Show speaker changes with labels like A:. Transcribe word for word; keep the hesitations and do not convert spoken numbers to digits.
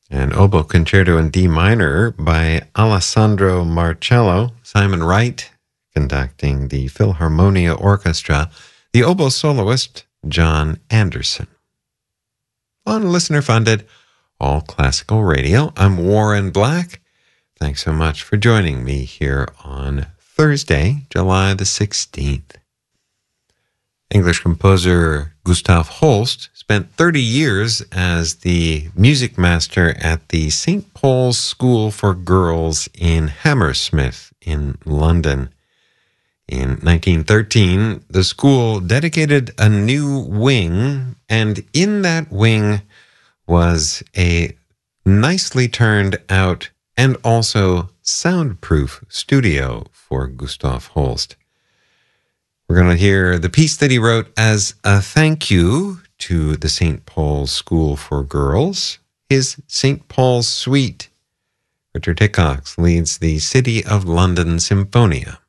A: An oboe concerto in D minor by Alessandro Marcello, Simon Wright conducting the Philharmonia Orchestra, the oboe soloist John Anderson. On listener-funded All Classical Radio, I'm Warren Black. Thanks so much for joining me here on Thursday, July the sixteenth. English composer Gustav Holst spent thirty years as the music master at the Saint Paul's School for Girls in Hammersmith in London. In nineteen thirteen, the school dedicated a new wing, and in that wing was a nicely turned out and also soundproof studio for Gustav Holst. We're going to hear the piece that he wrote as a thank you to the Saint Paul's School for Girls, his Saint Paul's Suite. Richard Hickox leads the City of London Symphonia.